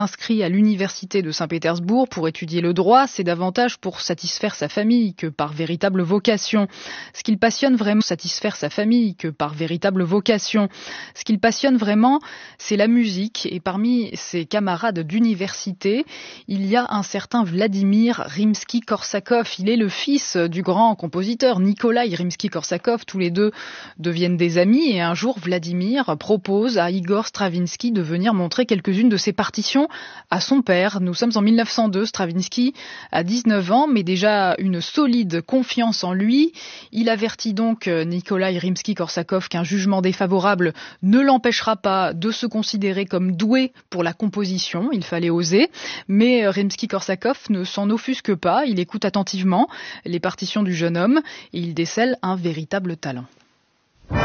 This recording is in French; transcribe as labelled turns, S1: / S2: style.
S1: Inscrit à l'université de Saint-Pétersbourg pour étudier le droit, c'est davantage pour satisfaire sa famille que par véritable vocation. Ce qu'il passionne vraiment, c'est la musique. Et parmi ses camarades d'université, il y a un certain Vladimir Rimsky-Korsakov. Il est le fils du grand compositeur Nikolaï Rimsky-Korsakov. Tous les deux deviennent des amis et un jour, Vladimir propose à Igor Stravinsky de venir montrer quelques-unes de ses partitions à son père. Nous sommes en 1902, Stravinsky a 19 ans, mais déjà une solide confiance en lui. Il avertit donc Nikolaï Rimsky-Korsakov qu'un jugement défavorable ne l'empêchera pas de se considérer comme doué pour la composition. Il fallait oser, mais Rimsky-Korsakov ne s'en offusque pas. Il écoute attentivement les partitions du jeune homme et il décèle un véritable talent.